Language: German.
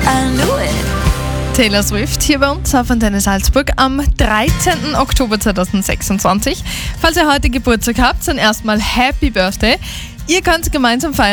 I knew it. Taylor Swift hier bei uns auf Antenne Salzburg am 13. Oktober 2026. Falls ihr heute Geburtstag habt, dann erstmal Happy Birthday. Ihr könnt gemeinsam feiern.